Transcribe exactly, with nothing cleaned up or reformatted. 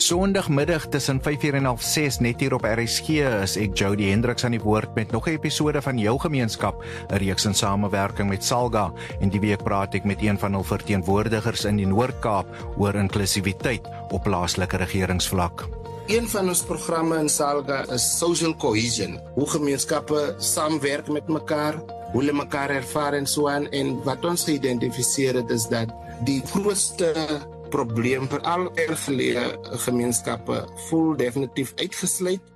Sondagmiddag tussen vyf uur en half ses net hier op R S G is ek Jody Hendriks aan die woord met nog 'n episode van Jou Gemeenskap, 'n reeks in samewerking met Salga, en die week praat ek met een van hul verteenwoordigers in die Noord-Kaap oor inklusiwiteit op plaaslike regeringsvlak. Een van ons programme in Salga is Social Cohesion, hoe gemeenskappe saamwerk met mekaar, hoe hulle mekaar ervaar en so aan, en wat ons geïdentifiseer het is dat die grootste probleem vir al ergeleë gemeenskappe voel definitief uitgesluit